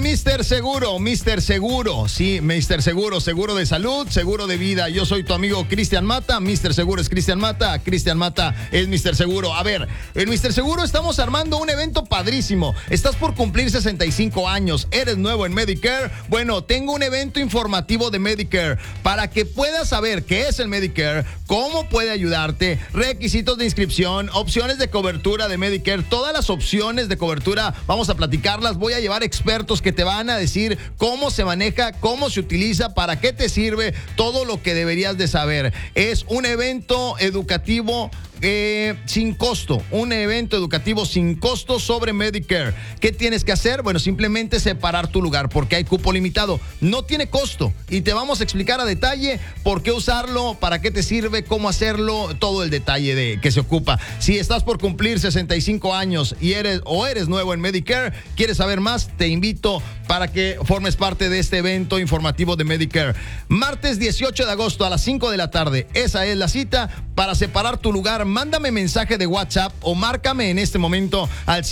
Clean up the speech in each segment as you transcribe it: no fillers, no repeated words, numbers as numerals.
Mr. Seguro, Mr. Seguro, sí, Mr. Seguro, seguro de salud, seguro de vida. Yo soy tu amigo Cristian Mata, Mr. Seguro es Cristian Mata es Mr. Seguro. A ver, en Mr. Seguro estamos armando un evento padrísimo. Estás por cumplir 65 años, eres nuevo en Medicare. Bueno, tengo un evento informativo de Medicare para que puedas saber qué es el Medicare, cómo puede ayudarte, requisitos de inscripción, opciones de cobertura de Medicare, todas las opciones de cobertura, vamos a platicarlas. Voy a llevar expertos que te van a decir cómo se maneja, cómo se utiliza, para qué te sirve, todo lo que deberías de saber. Es un evento educativo sin costo, un evento educativo sin costo sobre Medicare. ¿Qué tienes que hacer? Bueno, simplemente separar tu lugar porque hay cupo limitado. No tiene costo y te vamos a explicar a detalle por qué usarlo, para qué te sirve, cómo hacerlo, todo el detalle de que se ocupa. Si estás por cumplir 65 años y eres nuevo en Medicare, quieres saber más, te invito para que formes parte de este evento informativo de Medicare. Martes 18 de agosto a las 5 de la tarde. Esa es la cita para separar tu lugar. Mándame mensaje de WhatsApp o márcame en este momento al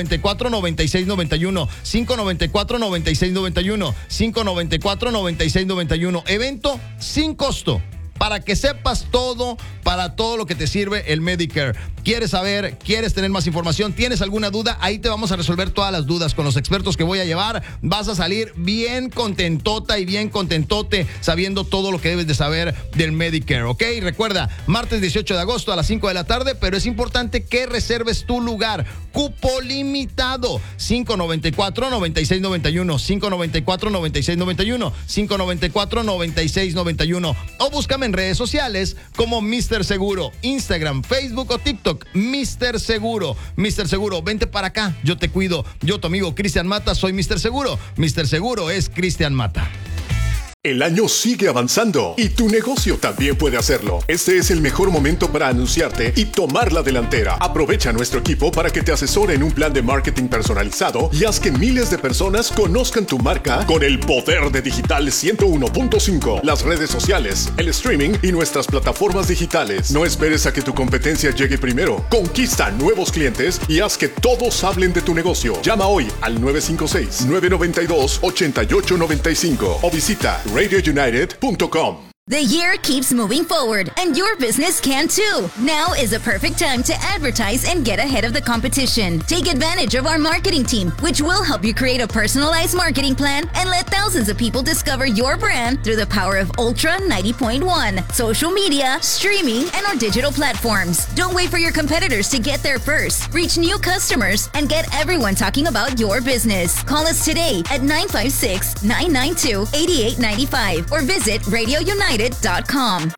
594-9691, 594-9691, 594-9691. Evento sin costo, para que sepas todo, para todo lo que te sirve el Medicare. ¿Quieres saber? ¿Quieres tener más información? ¿Tienes alguna duda? Ahí te vamos a resolver todas las dudas con los expertos que voy a llevar. Vas a salir bien contentota y bien contentote sabiendo todo lo que debes de saber del Medicare, ¿ok? Recuerda, martes 18 de agosto a las 5 de la tarde, pero es importante que reserves tu lugar. Cupo limitado. 594-9691, 594-9691, 594-9691. O búscame en redes sociales como Mr. Seguro, Instagram, Facebook o TikTok. Mr. Seguro, Mr. Seguro, vente para acá, yo te cuido. Yo, tu amigo Cristian Mata, soy Mr. Seguro. Mr. Seguro es Cristian Mata. El año sigue avanzando y tu negocio también puede hacerlo. Este es el mejor momento para anunciarte y tomar la delantera. Aprovecha a nuestro equipo para que te asesore en un plan de marketing personalizado y haz que miles de personas conozcan tu marca con el poder de Digital 101.5, las redes sociales, el streaming y nuestras plataformas digitales. No esperes a que tu competencia llegue primero. Conquista nuevos clientes y haz que todos hablen de tu negocio. Llama hoy al 956-992-8895 o visita RadioUnited.com. The year keeps moving forward, and your business can too. Now is a perfect time to advertise and get ahead of the competition. Take advantage of our marketing team, which will help you create a personalized marketing plan and let thousands of people discover your brand through the power of Ultra 90.1, social media, streaming, and our digital platforms. Don't wait for your competitors to get there first. Reach new customers and get everyone talking about your business. Call us today at 956-992-8895 or visit RadioUnited.com.